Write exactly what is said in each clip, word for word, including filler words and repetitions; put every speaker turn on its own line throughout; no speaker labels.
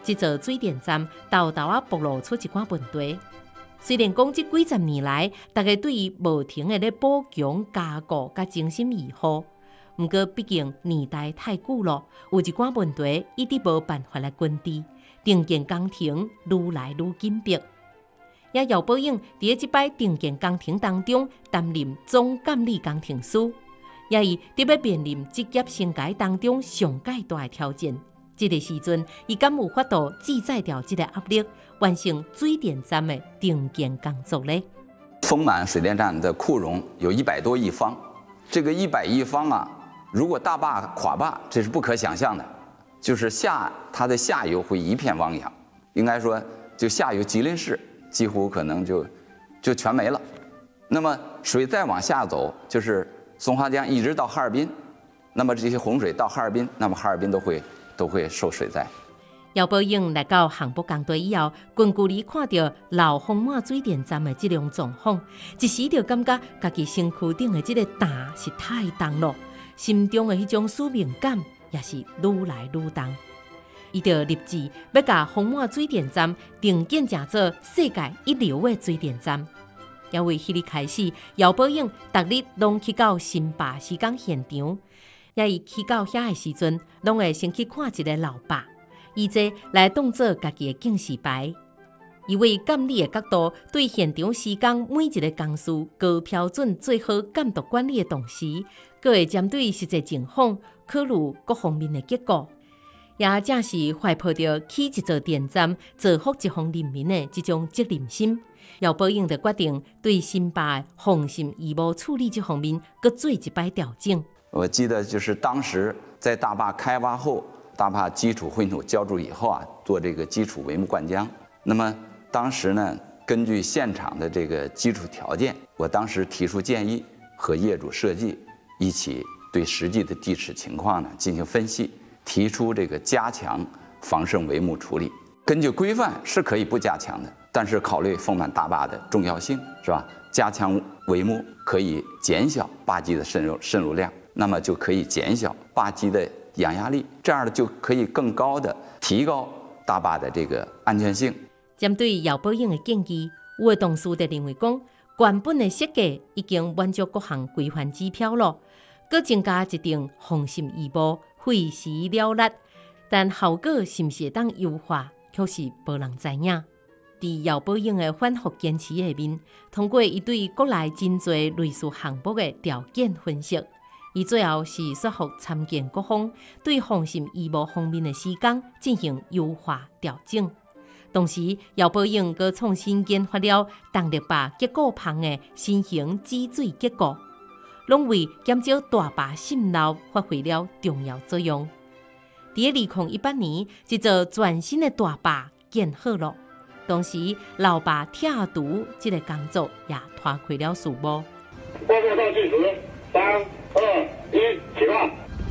这座水电站豆豆啊暴露出一寡问题。虽然讲这几十年来，大家对伊无停的咧补强、加固、甲精心义护，不过毕竟年代太久了，有一寡问题一直无办法来根治，重建工程愈来愈紧迫。也姚宝永伫即摆重建工程当中担任总监理工程师，也伊伫要面临职业生涯当中上界大的挑战。这个时阵，伊敢有法度记载掉这个压力，完成水电站的重建工作呢？
丰满水电站的库容有一百多亿方，这个一百亿方啊，如果大坝垮坝，这是不可想象的，就是下它的下游会一片汪洋，应该说就下游吉林市。几乎可能就就全没了。那么水再往下走，就是松花江一直到哈尔滨，那么这些洪水到哈尔滨，那么哈尔滨都会都会受水灾。
姚宝永来到航博工队以后，近距离看到老丰满水电站的这种状况，一时就感觉家己身躯顶的这个担是太重了，心中的迄种使命感也是愈来愈重。伊就立志要把丰满水电站重建成做世界一流的水电站。也为迄日开始，姚宝永逐日拢去到新坝施工现场，也伊去到遐的时阵，拢会先去看一个老坝，以这来当做家己的警示牌。伊为监理的角度，对现场施工每一个工序高标准、最好监督管理的同时，佫会针对实际情况考虑各方面的结果。也正是怀抱着起一座电站、造福一方人民的这种责任心，姚宝永就决定对新坝的防汛义务处理这方面，搁做一摆调整。
我记得就是当时在大坝开挖后，大坝基础混土浇筑以后啊，做这个基础帷幕灌浆。那么当时呢，根据现场的这个基础条件，我当时提出建议，和业主设计一起对实际的地质情况呢进行分析。提出这个加强防渗帷幕处理，根据规范是可以不加强的，但是考虑丰满大坝的重要性，是吧？加强帷幕可以减小坝基的渗入渗入量，那么就可以减小坝基的氧压力，这样的就可以更高的提高大坝的这个安全性。
针对姚宝永的建议，有的同事就认为讲，原本的设计已经满足各项规范指标了，搁增加一定防渗义务。费时了力，但效果是不是会当优化，却是无人知影。伫姚宝永的反复坚持下面，通过伊对国内真侪类似项目的条件分析，伊最后是说服参建各方对防渗义务方面的施工进行优化调整。同时，姚宝永阁创新研发了动力坝结构旁的新型止水结构。拢为减少大坝渗漏发挥了重要作用。伫二零一八年，一座全新的大坝建好了，同时老坝拆除这个工作也拖开了序幕。
报告倒计时，三、二、一，起放。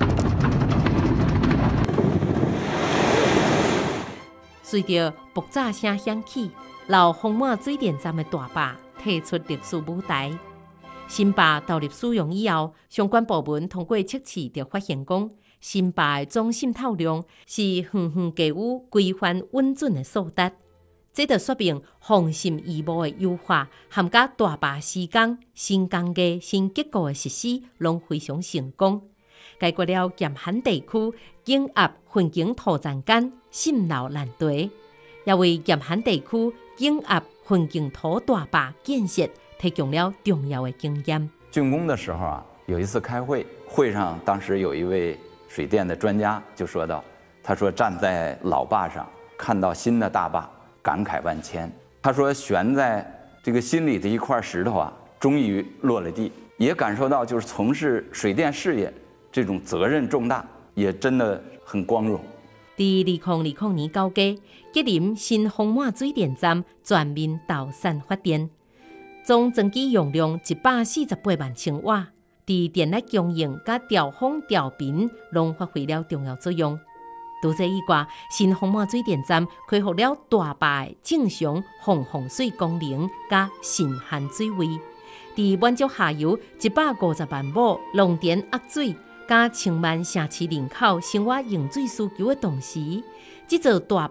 随着爆炸声响起，老丰满水电站的大坝退出历史舞台。新坝投入使用以后，相关部门通过测试就发现讲，新坝的总渗透量是远远低于规范稳准的数值。这就说明防渗义务的优化，含甲大坝施工、新工艺、新结构的实施，拢非常成功，解决了严寒地区减压混凝土栈间渗漏难题，也为严寒地区减压混凝土大坝建设提供了重要的经验。
竣工的时候啊，有一次开会，会上当时有一位水电的专家就说到，他说站在老坝上看到新的大坝，感慨万千。他说悬在这个心里的一块石头啊，终于落了地，也感受到就是从事水电事业这种责任重大，也真的很光荣。
伫二零二零年九月，吉林新丰满水电站全面投产发电。总装机用量一百四十八万千瓦，伫电力供应甲调风调频拢发挥了重要作用。除此以外，新丰满水电站恢复了大坝的正常防洪水功能甲新限水位，伫满足下游一百五十万亩农田压水甲千万城市人口生活用水需求的同时，这座大